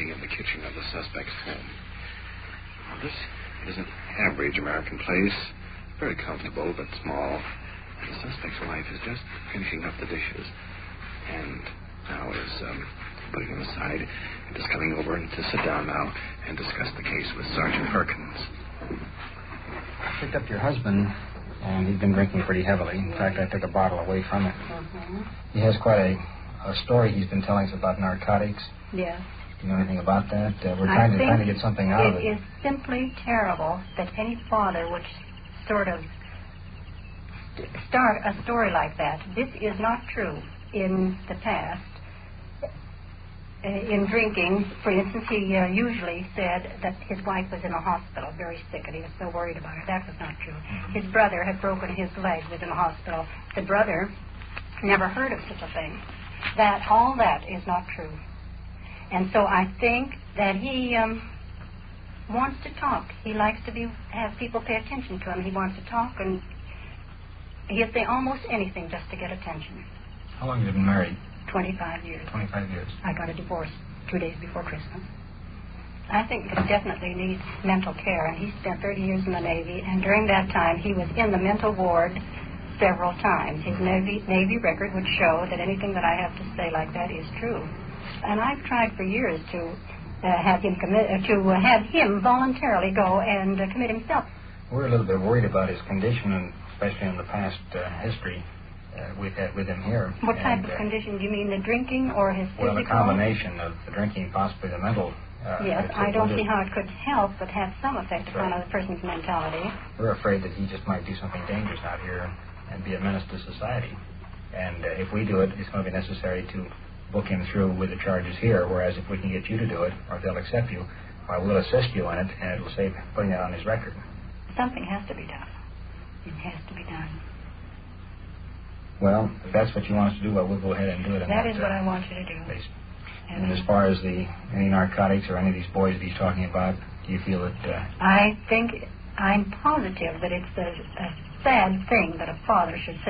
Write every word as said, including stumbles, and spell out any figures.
sitting in the kitchen of the suspect's home. Now, this is an average American place, very comfortable but small. The suspect's wife is just finishing up the dishes, and now is um, putting them aside and is coming over and to sit down now and discuss the case with Sergeant Perkins. I picked up your husband, and he's been drinking pretty heavily. In fact, I took a bottle away from him. Mm-hmm. He has quite a, a story he's been telling us about narcotics. Yes. Do you know anything about that? Uh, we're trying to, trying to get something out of it. It is simply terrible that any father would sort of start a story like that. This is not true. In the past, uh, in drinking, for instance, he uh, usually said that his wife was in a hospital, very sick, and he was so worried about her. That was not true. Mm-hmm. His brother had broken his leg, was in a hospital. The brother never heard of such a thing. That, all that is not true. And so I think that he um, wants to talk. He likes to be have people pay attention to him. He wants to talk, and he'll say almost anything just to get attention. How long have you been married? Twenty-five years. Twenty-five years. I got a divorce two days before Christmas. I think he definitely needs mental care, and he spent thirty years in the Navy, and during that time he was in the mental ward several times. His Navy, Navy record would show that anything that I have to say like that is true. And I've tried for years to uh, have him commit, uh, to uh, have him voluntarily go and uh, commit himself. We're a little bit worried about his condition, and especially in the past uh, history uh, with uh, with him here. What type and, of uh, condition? Do you mean the drinking or his physical? Well, the combination of the drinking, possibly the mental. Uh, yes, I don't see how it could help but have some effect That's upon right. a person's mentality. We're afraid that he just might do something dangerous out here and be a menace to society. And uh, if we do it, it's going to be necessary to book him through with the charges here, whereas if we can get you to do it, or if they'll accept you, I will assist you in it, and it'll save putting it on his record. Something has to be done. It has to be done. Well, if that's what you want us to do, well, we'll go ahead and do it. That, that is what I want you to do. Base. And as far as the any narcotics or any of these boys that he's talking about, do you feel that... Uh, I think, I'm positive that it's a, a sad thing that a father should say